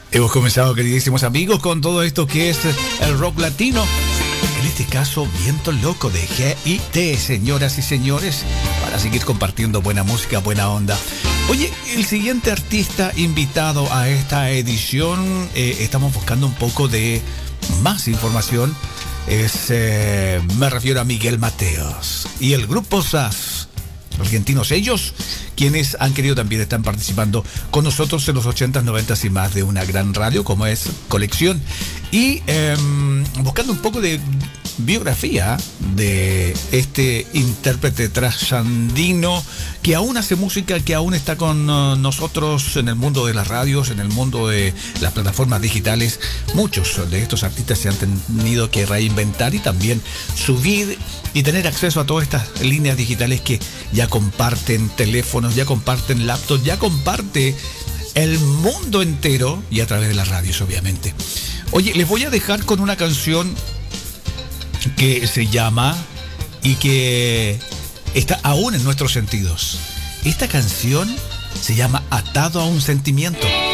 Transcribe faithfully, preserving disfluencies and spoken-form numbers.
Hemos comenzado, queridísimos amigos, con todo esto que es el rock latino. En este caso, Viento Loco de G I T, señoras y señores, para seguir compartiendo buena música, buena onda. Oye, el siguiente artista invitado a esta edición, eh, estamos buscando un poco de más información. Es, eh, me refiero a Miguel Mateos y el grupo S A S. Argentinos ellos, quienes han querido también están participando con nosotros en los ochentas, noventas y más de una gran radio como es Colección. Y eh, buscando un poco de biografía de este intérprete trasandino que aún hace música, que aún está con uh, nosotros en el mundo de las radios, en el mundo de las plataformas digitales. Muchos de estos artistas se han tenido que reinventar y también subir y tener acceso a todas estas líneas digitales que ya comparten teléfonos, ya comparten laptops, ya comparte el mundo entero y a través de las radios, obviamente. Oye, les voy a dejar con una canción que se llama y que está aún en nuestros sentidos. Esta canción se llama Atado a un sentimiento.